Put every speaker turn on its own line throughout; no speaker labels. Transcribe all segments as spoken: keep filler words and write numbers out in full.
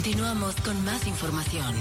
Continuamos con más información.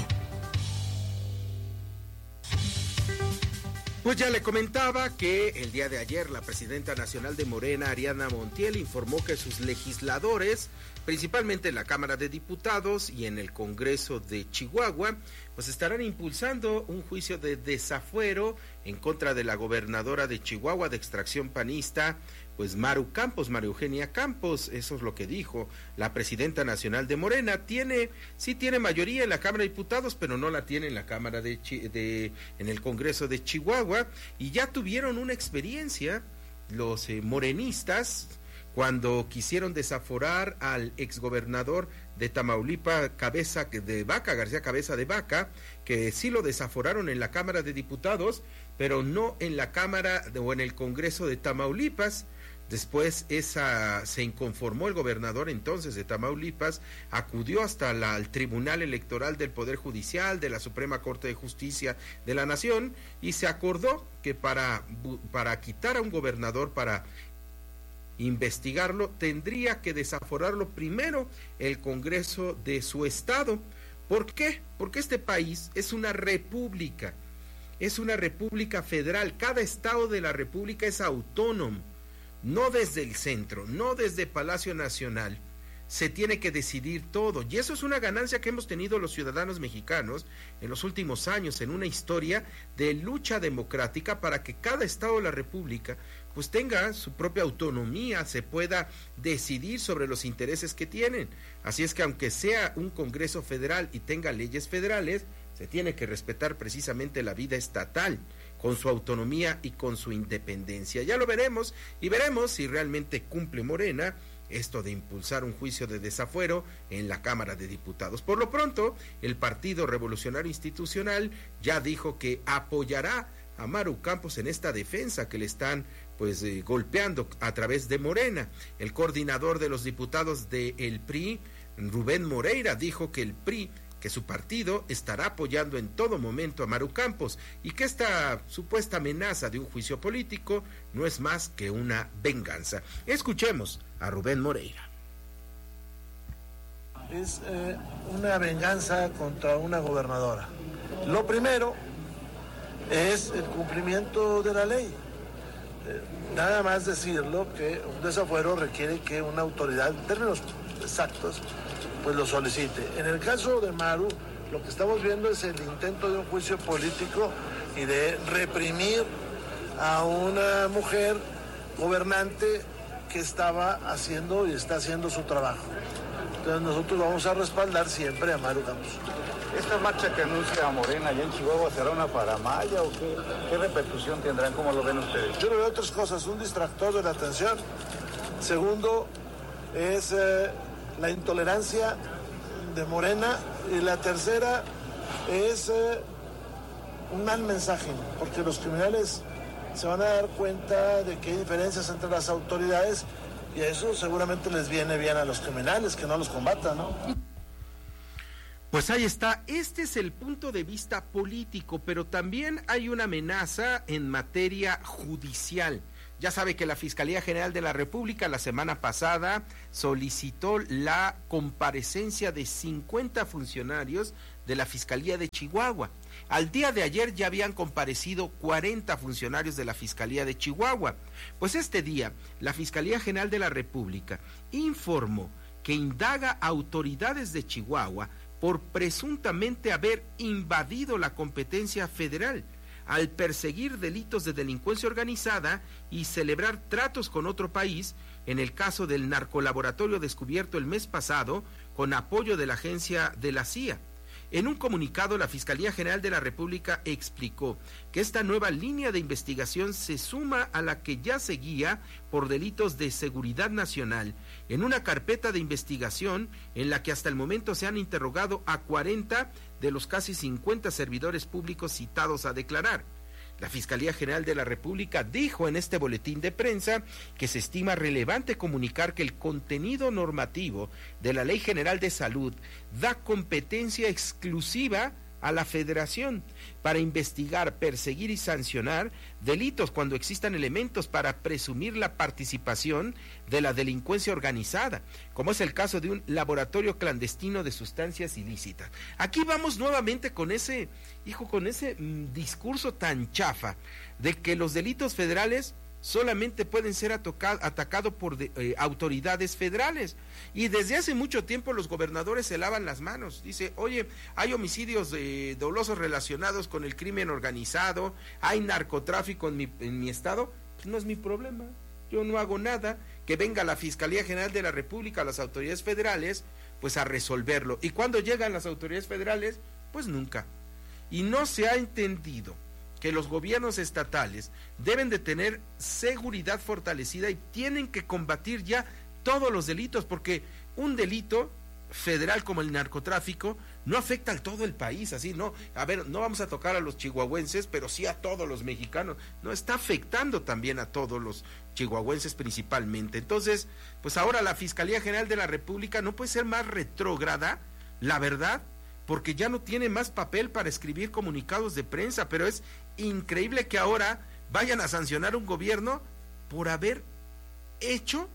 Pues ya le comentaba que el día de ayer la presidenta nacional de Morena, Ariadna Montiel, informó que sus legisladores, principalmente en la Cámara de Diputados y en el Congreso de Chihuahua, pues estarán impulsando un juicio de desafuero en contra de la gobernadora de Chihuahua de extracción panista, pues Maru Campos, María Eugenia Campos. Eso es lo que dijo la presidenta nacional de Morena. Tiene, sí tiene mayoría en la Cámara de Diputados, pero no la tiene en la Cámara de, de en el Congreso de Chihuahua, y ya tuvieron una experiencia los eh, morenistas cuando quisieron desaforar al exgobernador de Tamaulipas, Cabeza de Vaca, García Cabeza de Vaca, que sí lo desaforaron en la Cámara de Diputados, pero no en la Cámara de, o en el Congreso de Tamaulipas. Después esa se inconformó el gobernador entonces de Tamaulipas, acudió hasta la, el Tribunal Electoral del Poder Judicial, de la Suprema Corte de Justicia de la Nación, y se acordó que para, para quitar a un gobernador, para investigarlo, tendría que desaforarlo primero el Congreso de su estado. ¿Por qué? Porque este país es una república, es una república federal, cada estado de la república es autónomo, no desde el centro, no desde Palacio Nacional, se tiene que decidir todo, y eso es una ganancia que hemos tenido los ciudadanos mexicanos en los últimos años, en una historia de lucha democrática para que cada estado de la república pues tenga su propia autonomía, se pueda decidir sobre los intereses que tienen. Así es que aunque sea un Congreso federal y tenga leyes federales, se tiene que respetar precisamente la vida estatal, con su autonomía y con su independencia. Ya lo veremos, y veremos si realmente cumple Morena esto de impulsar un juicio de desafuero en la Cámara de Diputados. Por lo pronto, el Partido Revolucionario Institucional ya dijo que apoyará a Maru Campos en esta defensa que le están pues eh, golpeando a través de Morena. El coordinador de los diputados del P R I, Rubén Moreira, dijo que el P R I, que su partido estará apoyando en todo momento a Maru Campos, y que esta supuesta amenaza de un juicio político no es más que una venganza. Escuchemos a Rubén Moreira.
Es eh, una venganza contra una gobernadora. Lo primero es el cumplimiento de la ley. Eh, nada más decirlo que un desafuero requiere que una autoridad, en términos exactos, pues lo solicite. En el caso de Maru, lo que estamos viendo es el intento de un juicio político y de reprimir a una mujer gobernante que estaba haciendo y está haciendo su trabajo. Entonces nosotros vamos a respaldar siempre a Maru Campos.
¿Esta marcha que anuncia Morena allá en Chihuahua será una faramalla o qué, qué repercusión tendrán? ¿Cómo lo ven ustedes?
Yo le veo otras cosas, un distractor de la atención. Segundo, es eh, la intolerancia de Morena. Y la tercera es eh, un mal mensaje, porque los criminales se van a dar cuenta de que hay diferencias entre las autoridades, y a eso seguramente les viene bien a los criminales, que no los combatan, ¿no?
Pues ahí está, este es el punto de vista político, pero también hay una amenaza en materia judicial. Ya sabe que la Fiscalía General de la República la semana pasada solicitó la comparecencia de cincuenta funcionarios de la Fiscalía de Chihuahua. Al día de ayer ya habían comparecido cuarenta funcionarios de la Fiscalía de Chihuahua. Pues este día, la Fiscalía General de la República informó que indaga a autoridades de Chihuahua por presuntamente haber invadido la competencia federal al perseguir delitos de delincuencia organizada y celebrar tratos con otro país, en el caso del narcolaboratorio descubierto el mes pasado con apoyo de la agencia de la C I A. En un comunicado, la Fiscalía General de la República explicó que esta nueva línea de investigación se suma a la que ya seguía por delitos de seguridad nacional, en una carpeta de investigación en la que hasta el momento se han interrogado a cuarenta de los casi cincuenta servidores públicos citados a declarar. La Fiscalía General de la República dijo en este boletín de prensa que se estima relevante comunicar que el contenido normativo de la Ley General de Salud da competencia exclusiva a la Federación para investigar, perseguir y sancionar delitos cuando existan elementos para presumir la participación de la delincuencia organizada, como es el caso de un laboratorio clandestino de sustancias ilícitas. Aquí vamos nuevamente con ese, hijo, con ese mmm, discurso tan chafa de que los delitos federales solamente pueden ser atacados por de, eh, autoridades federales, y desde hace mucho tiempo los gobernadores se lavan las manos. Dice, oye, hay homicidios eh, dolosos relacionados con el crimen organizado, hay narcotráfico en mi, en mi estado, pues no es mi problema, yo no hago nada, que venga la Fiscalía General de la República, las autoridades federales, pues a resolverlo. Y cuando llegan las autoridades federales, pues nunca. Y no se ha entendido que los gobiernos estatales deben de tener seguridad fortalecida y tienen que combatir ya todos los delitos, porque un delito federal como el narcotráfico no afecta a todo el país, así, no, a ver, no vamos a tocar a los chihuahuenses, pero sí a todos los mexicanos, no, está afectando también a todos los chihuahuenses principalmente. Entonces, pues ahora la Fiscalía General de la República no puede ser más retrógrada, la verdad, porque ya no tiene más papel para escribir comunicados de prensa, pero es increíble que ahora vayan a sancionar un gobierno por haber hecho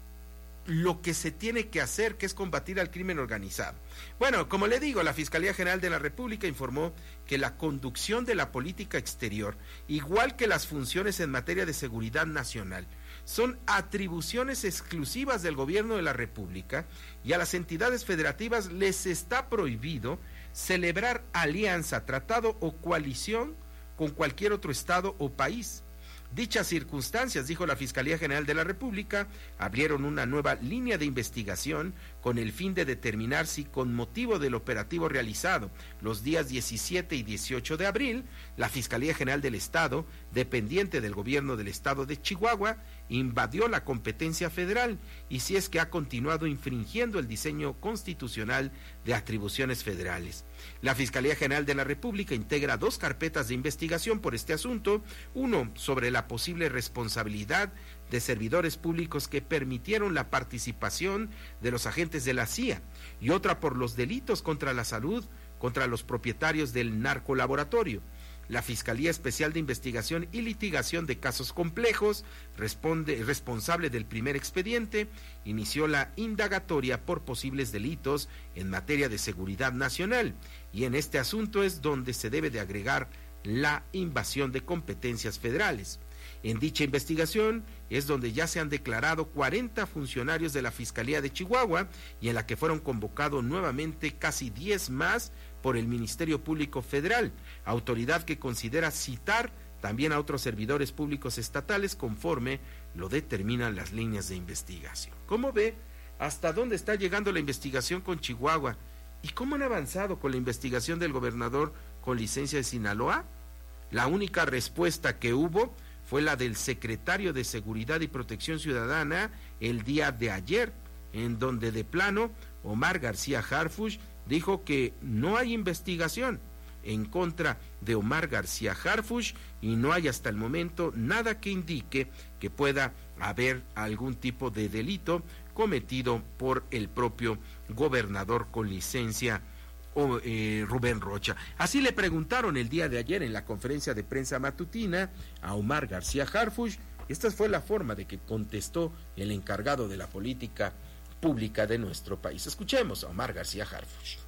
lo que se tiene que hacer, que es combatir al crimen organizado. Bueno, como le digo, la Fiscalía General de la República informó que la conducción de la política exterior, igual que las funciones en materia de seguridad nacional, son atribuciones exclusivas del gobierno de la República, y a las entidades federativas les está prohibido celebrar alianza, tratado o coalición con cualquier otro estado o país. Dichas circunstancias, dijo la Fiscalía General de la República, abrieron una nueva línea de investigación con el fin de determinar si, con motivo del operativo realizado los días diecisiete y dieciocho de abril, la Fiscalía General del Estado, dependiente del gobierno del estado de Chihuahua, invadió la competencia federal y si es que ha continuado infringiendo el diseño constitucional de atribuciones federales. La Fiscalía General de la República integra dos carpetas de investigación por este asunto, uno sobre la posible responsabilidad de servidores públicos que permitieron la participación de los agentes de la C I A, y otra por los delitos contra la salud contra los propietarios del narcolaboratorio. La Fiscalía Especial de Investigación y Litigación de Casos Complejos, responde, responsable del primer expediente, inició la indagatoria por posibles delitos en materia de seguridad nacional, y en este asunto es donde se debe de agregar la invasión de competencias federales. En dicha investigación es donde ya se han declarado cuarenta funcionarios de la Fiscalía de Chihuahua, y en la que fueron convocados nuevamente casi diez más por el Ministerio Público Federal, autoridad que considera citar también a otros servidores públicos estatales conforme lo determinan las líneas de investigación. ¿Cómo ve hasta dónde está llegando la investigación con Chihuahua? ¿Y cómo han avanzado con la investigación del gobernador con licencia de Sinaloa? La única respuesta que hubo fue la del secretario de Seguridad y Protección Ciudadana el día de ayer, en donde de plano Omar García Harfuch dijo que no hay investigación en contra de Omar García Harfuch y no hay hasta el momento nada que indique que pueda haber algún tipo de delito cometido por el propio gobernador con licencia o, eh, Rubén Rocha. Así le preguntaron el día de ayer en la conferencia de prensa matutina a Omar García Harfuch. Esta fue la forma de que contestó el encargado de la política pública de nuestro país. Escuchemos a Omar García Harfuch.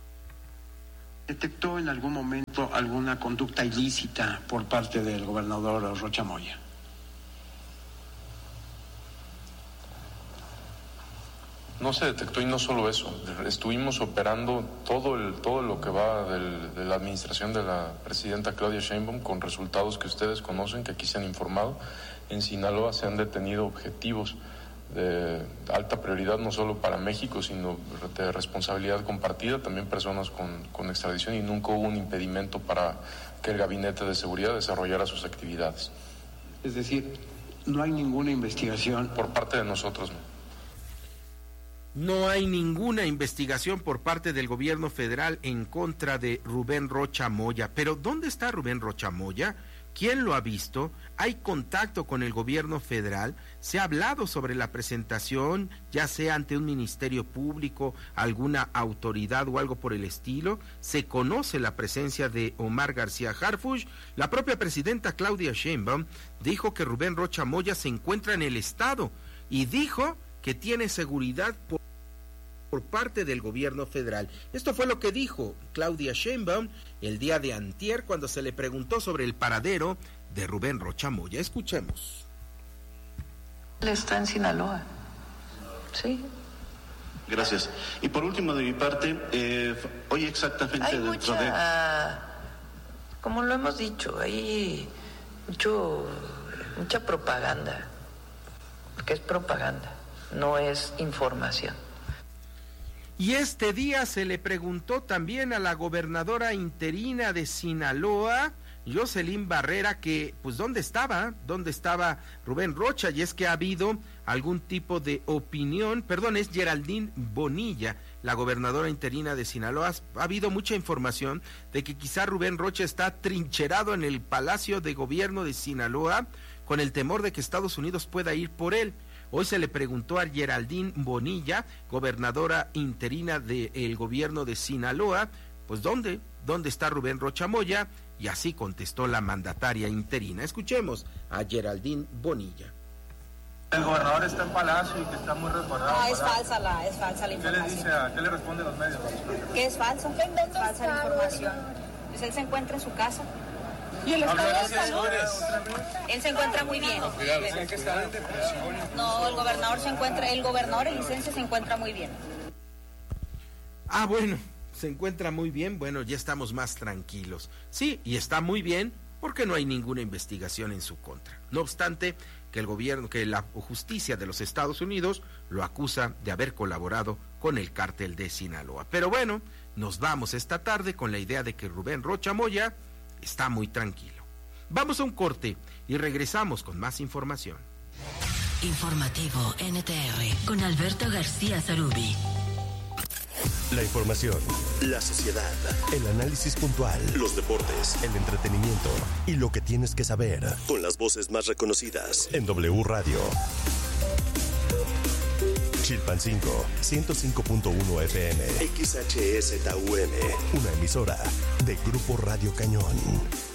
¿Detectó en algún momento alguna conducta ilícita por parte del gobernador Rocha Moya?
No se detectó, y no solo eso, estuvimos operando todo el todo lo que va del, de la administración de la presidenta Claudia Sheinbaum con resultados que ustedes conocen, que aquí se han informado. En Sinaloa se han detenido objetivos de alta prioridad no solo para México, sino de responsabilidad compartida, también personas con, con extradición, y nunca hubo un impedimento para que el Gabinete de Seguridad desarrollara sus actividades.
Es decir, no hay ninguna investigación
por parte de nosotros, no.
No hay ninguna investigación por parte del gobierno federal en contra de Rubén Rocha Moya. Pero ¿dónde está Rubén Rocha Moya? ¿Quién lo ha visto? ¿Hay contacto con el gobierno federal? ¿Se ha hablado sobre la presentación, ya sea ante un ministerio público, alguna autoridad o algo por el estilo? ¿Se conoce la presencia de Omar García Harfuch? La propia presidenta Claudia Sheinbaum dijo que Rubén Rocha Moya se encuentra en el estado y dijo que tiene seguridad por por parte del gobierno federal. Esto fue lo que dijo Claudia Sheinbaum el día de antier cuando se le preguntó sobre el paradero de Rubén Rocha Moya. Escuchemos.
Él está en Sinaloa. Sí.
Gracias. Y por último, de mi parte, eh, hoy exactamente
hay
dentro
mucha,
de...
como lo hemos dicho, hay mucho, mucha propaganda, porque es propaganda, no es información.
Y este día se le preguntó también a la gobernadora interina de Sinaloa, Jocelyn Barrera, que pues dónde estaba, dónde estaba Rubén Rocha, y es que ha habido algún tipo de opinión, perdón, es Geraldine Bonilla, la gobernadora interina de Sinaloa. Ha habido mucha información de que quizá Rubén Rocha está trincherado en el Palacio de Gobierno de Sinaloa con el temor de que Estados Unidos pueda ir por él. Hoy se le preguntó a Geraldine Bonilla, gobernadora interina del gobierno de Sinaloa, pues ¿dónde? ¿Dónde está Rubén Rocha Moya? Y así contestó la mandataria interina. Escuchemos a Geraldine Bonilla.
El gobernador está en Palacio y que está muy resguardado.
Ah, es falsa la, es falsa la información.
¿Qué le dice a, qué le responden los medios?
Que es falso, es falsa la información. Pues él se encuentra en su casa.
¿Y el estado de salud?
Él se encuentra muy bien. No, el gobernador se encuentra, el gobernador, el licencia se encuentra muy bien.
Ah, bueno, se encuentra muy bien, bueno, ya estamos más tranquilos. Sí, y está muy bien porque no hay ninguna investigación en su contra. No obstante, que el gobierno, que la justicia de los Estados Unidos lo acusa de haber colaborado con el cártel de Sinaloa. Pero bueno, nos vamos esta tarde con la idea de que Rubén Rocha Moya está muy tranquilo. Vamos a un corte y regresamos con más información.
Informativo N T R con Alberto García Zarubi.
La información, la sociedad, el análisis puntual, los deportes, el entretenimiento y lo que tienes que saber con las voces más reconocidas en W Radio. Chilpancingo, ciento cinco punto uno F M, X H S T U M, una emisora de Grupo Radio Cañón.